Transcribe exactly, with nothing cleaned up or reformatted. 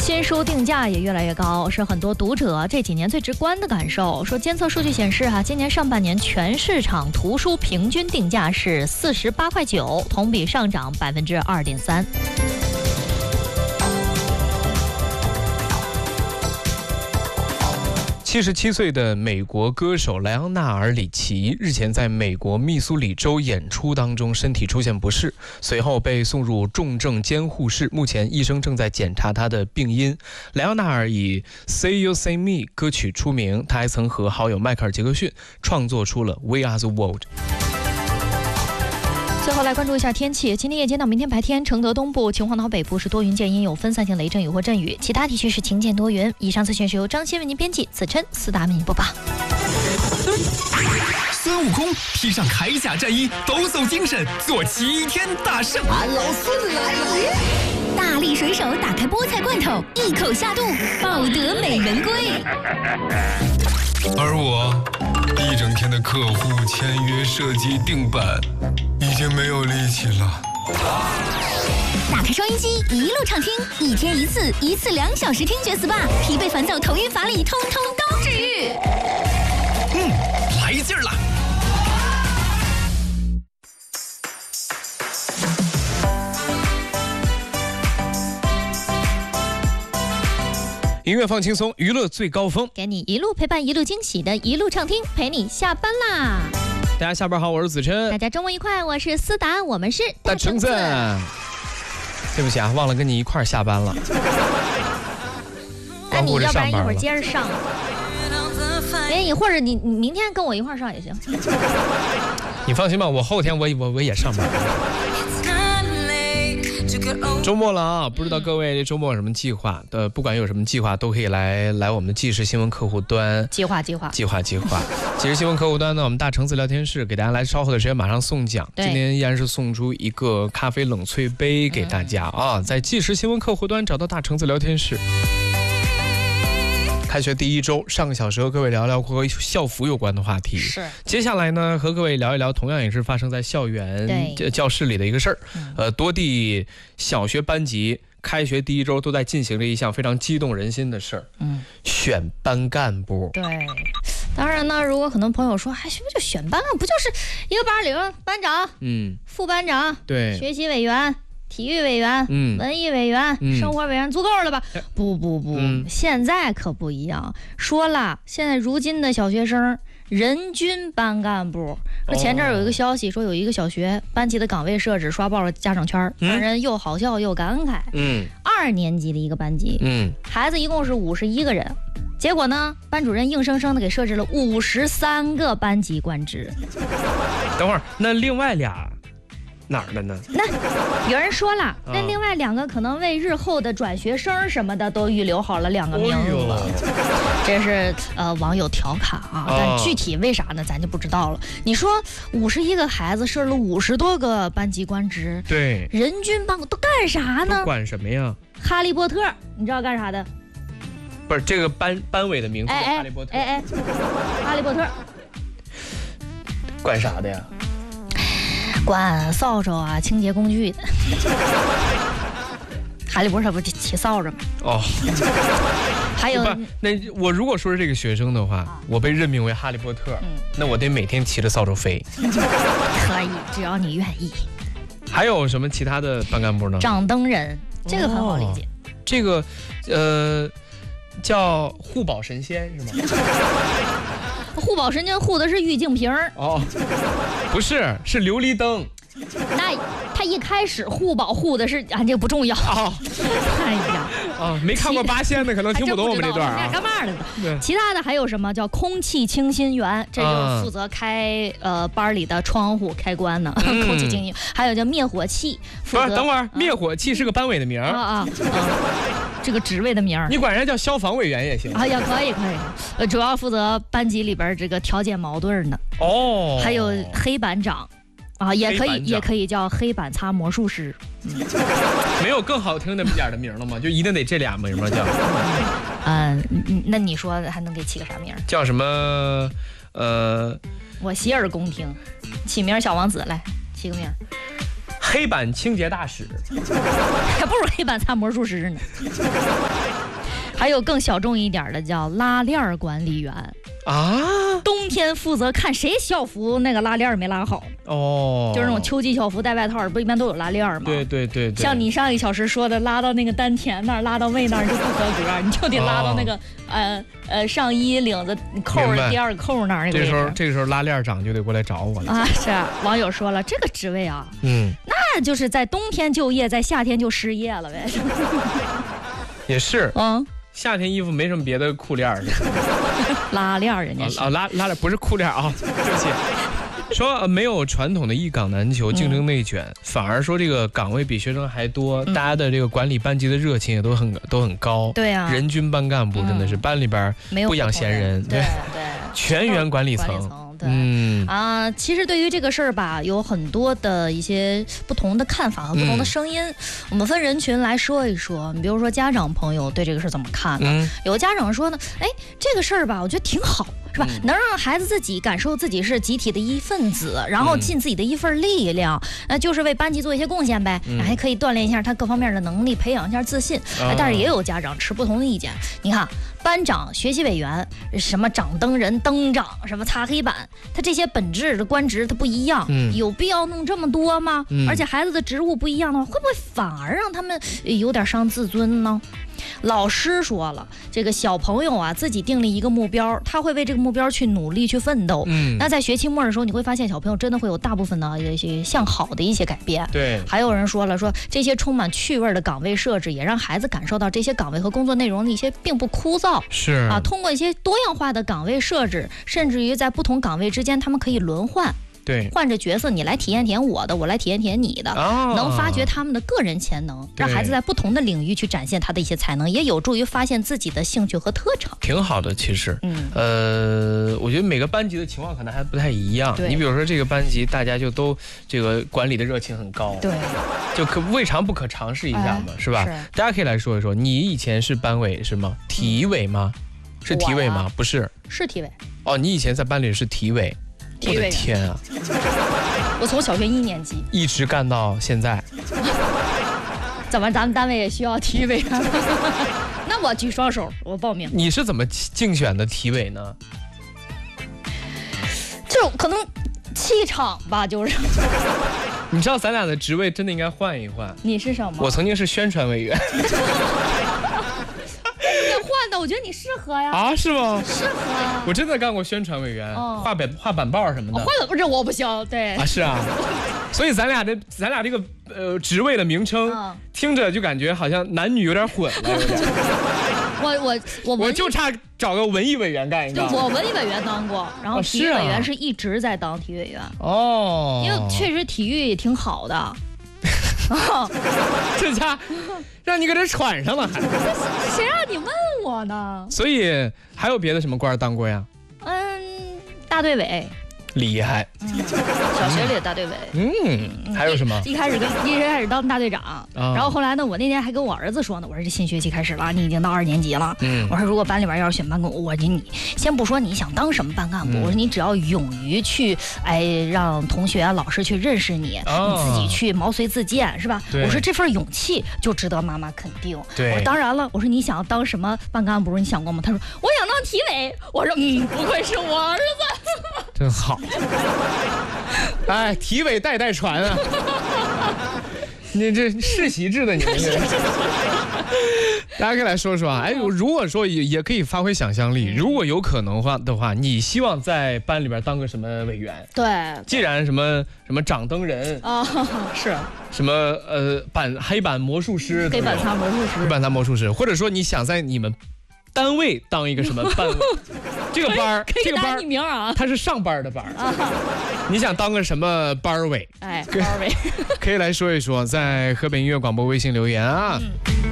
新书定价也越来越高，是很多读者这几年最直观的感受。说监测数据显示啊，今年上半年全市场图书平均定价是四十八块九，同比上涨百分之二点三。 七十七岁的美国歌手莱昂纳尔·里奇日前在美国密苏里州演出当中身体出现不适，随后被送入重症监护室，目前医生正在检查他的病因。莱昂纳尔以 Say You Say Me 歌曲出名，他还曾和好友迈克尔·杰克逊创作出了 We Are the World。 最后来关注一下天气，今天夜间到明天白天，承德东部、秦皇岛北部是多云见阴，有分散性雷阵雨或阵雨，其他地区是晴间多云。以上资讯是由张欣为您编辑，子琛、思达为您播报。 孙悟空披上铠甲战衣，抖擞精神，做齐天大圣。 俺老孙来也！ 大力水手打开菠菜罐头，一口下肚，抱得美人归。 而我一整天的客户签约、设计、定版，已经没有力气了。 打开收音机，一路畅听，一天一次，一次两小时听觉 S P A， 疲惫烦躁、头晕乏力，通通都治愈。 嗯，来劲儿了！ 音乐放轻松，娱乐最高峰， 给你一路陪伴，一路惊喜的一路畅听，陪你下班啦！ 大家下班好，我是子琛。 大家周末愉快，我是思达，我们是大橙子。对不起啊，忘了跟你一块儿下班了。 那你要不然一会儿接着上？哎，你或者你你明天跟我一块儿上也行。 你放心吧，我后天我我我也上班。周末了啊，不知道各位周末有什么计划？呃，不管有什么计划，都可以来来我们的即时新闻客户端。 计划计划计划计划。即时新闻客户端呢，我们大橙子聊天室给大家来稍后的时间马上送奖。今天依然是送出一个咖啡冷萃杯给大家啊，嗯、在即时新闻客户端找到大橙子聊天室。开学第一周，上个小时和各位聊聊和校服有关的话题。 是。 接下来呢，和各位聊一聊，同样也是发生在校园教室里的一个事儿。呃，多地小学班级开学第一周都在进行着一项非常激动人心的事儿。嗯，选班干部。 对。当然呢，如果很多朋友说，还什么叫选班干部？不就是一个班里边班长、嗯，副班长、 对， 学习委员。体育委员、嗯、文艺委员、嗯、生活委员，足够了吧？不不不、嗯，现在可不一样。说了，现在如今的小学生人均班干部。说前阵有一个消息，说有一个小学班级的岗位设置刷爆了家长圈，让人又好笑又感慨。嗯，二年级的一个班级，嗯，孩子一共是五十一个人，结果呢，班主任硬生生的给设置了五十三个班级官职。 等会儿，那另外俩。哪儿的呢？ 那有人说了，那另外两个可能为日后的转学生什么的都预留好了两个名额。哦、这是呃网友调侃啊，但具体为啥呢，咱就不知道了。你说五十一个孩子设了五十多个班级官职， 对， 人均班都干啥呢？ 都管什么呀？ 哈利波特，你知道干啥的？ 不是这个班班委的名字， 哎哈利波特。 哎哎，哈利波特， 管啥的呀？ 管扫帚啊，清洁工具的。哈利波特不骑扫帚吗？哦，还有那我如果说是这个学生的话，啊、我被任命为哈利波特，嗯、那我得每天骑着扫帚飞。 可以，只要你愿意。 还有什么其他的班干部呢？ 掌灯人，这个很好理解。 哦、这个呃叫护宝神仙是吗？ 护宝神仙护的是玉净瓶哦，不是，是琉璃灯。 那他一开始护保护的是啊，这个不重要。哦、哎呀， 啊，没看过八仙的可能听不懂我们这段啊。 干嘛的呢？其他的还有什么叫空气清新员？这就是负责开、嗯、呃班里的窗户开关呢。嗯、空气清新，还有叫灭火器。 不是，等会儿，灭火器是个班委的名儿啊啊。这个职位的名儿， 你管人家叫消防委员也行。 啊，也可以可以，呃，主要负责班级里边这个调解矛盾的。哦，还有黑板长，啊，也可以也可以叫黑板擦魔术师。嗯、 没有更好听的点的名了吗？就一定得这俩名吗？叫？ 嗯，那你说还能给起个啥名？ 叫什么？呃， 我洗耳恭听，起名小王子来，起个名。 黑板清洁大使， 还不如黑板擦魔术师呢。 还有更小众一点的叫拉链管理员啊， 冬天负责看谁校服那个拉链没拉好。 哦， 就是那种秋季校服带外套，不一般都有拉链吗？ 对对对对。 像你上一小时说的，拉到那个丹田那儿，拉到胃那儿就不合格，你就得拉到那个、哦、呃呃上衣领子扣的第二个扣那儿那个位置。 这时候这个时候拉链长就得过来找我了啊！是啊，网友说了，这个职位啊， 嗯， 那就是在冬天就业，在夏天就失业了呗。 也是， 嗯。 夏天衣服没什么别的裤链儿， 拉链人家是啊、哦、拉拉链不是裤链啊，对不起。说没有传统的一岗难求，竞争内卷，嗯、反而说这个岗位比学生还多，嗯、大家的这个管理班级的热情也都很都很高。 对啊， 人均班干部真的是班里边不养闲人， 对对， 全员管理层。 对，嗯啊，其实对于这个事儿吧，有很多的一些不同的看法和不同的声音。嗯、我们分人群来说一说，你比如说家长朋友对这个事怎么看呢？嗯、有家长说呢，哎，这个事儿吧，我觉得挺好，是吧？嗯、能让孩子自己感受自己是集体的一份子，然后尽自己的一份力量，那、嗯、就是为班级做一些贡献呗，嗯、还可以锻炼一下他各方面的能力，培养一下自信。嗯、但是也有家长持不同的意见，你看。班长、学习委员、什么掌灯人、灯长、什么擦黑板，他这些本质的官职他不一样，嗯、有必要弄这么多吗？嗯、而且孩子的职务不一样的话，会不会反而让他们有点伤自尊呢？老师说了，这个小朋友啊，自己定立一个目标，他会为这个目标去努力去奋斗。嗯，那在学期末的时候，你会发现小朋友真的会有大部分的一些向好的一些改变。 对， 还有人说了，说这些充满趣味的岗位设置，也让孩子感受到这些岗位和工作内容的一些并不枯燥。 是啊，通过一些多样化的岗位设置，甚至于在不同岗位之间，他们可以轮换。 对， 换着角色，你来体验体验我的，我来体验体验你的，哦、能发掘他们的个人潜能，让孩子在不同的领域去展现他的一些才能，也有助于发现自己的兴趣和特长。 挺好的，其实，嗯，呃，我觉得每个班级的情况可能还不太一样。你比如说这个班级，大家就都这个管理的热情很高， 对， 就可未尝不可尝试一下嘛，哎、是吧？是大家可以来说一说，你以前是班委是吗？体委吗？嗯、是体委吗？不是， 是体委。 哦，你以前在班里是体委。我的天啊！ 我从小学一年级一直干到现在。 怎么咱们单位也需要体委啊？那我举双手，我报名。 你是怎么竞选的体委呢？ 就可能气场吧，就是。 你知道咱俩的职位真的应该换一换。 你是什么？ 我曾经是宣传委员。 换的，我觉得你适合呀。 啊，是吗？ 适合。 我真的干过宣传委员，哦、画板画板报什么的。 画的不是我不行，对。 啊，是啊。所以咱俩这咱俩这个呃职位的名称，嗯、听着就感觉好像男女有点混了。有点我我我我就差找个文艺委员干一个。 我文艺委员当过，然后体育委员是一直在当体育委员。 哦。 因为确实体育也挺好的。 这家让你给这喘上了还？ 谁让你问我呢？ 所以还有别的什么官当过呀？ 嗯，大队委。 厉害。 嗯、小学里的大队委。 嗯，还有什么？ 一开始跟一开始当大队长，啊、然后后来呢，我那天还跟我儿子说呢，我说这新学期开始了，你已经到二年级了。嗯，我说如果班里边要是选班干部，我你先不说你想当什么班干部，嗯、我说你只要勇于去，哎，让同学啊、老师去认识你，哦、你自己去毛遂自荐，是吧？我说这份勇气就值得妈妈肯定。 对， 我说当然了，我说你想要当什么班干部，你想过吗？他说我想当体委。我说嗯，不愧是我儿子， 真好。哎，体委代代传啊！你这世袭制的，你们这。大家可以来说说啊，哎，如果说也也可以发挥想象力，如果有可能的话的话，你希望在班里边当个什么委员？ 对， 既然什么什么掌灯人啊，是什么呃板黑板魔术师， 黑板擦魔术师， 黑板擦魔术师，或者说你想在你们单位当一个什么班委，这个班这个班你名啊， 他是上班的班啊，你想当个什么班委？ 哎，班委可以来说一说，在河北音乐广播微信留言啊。嗯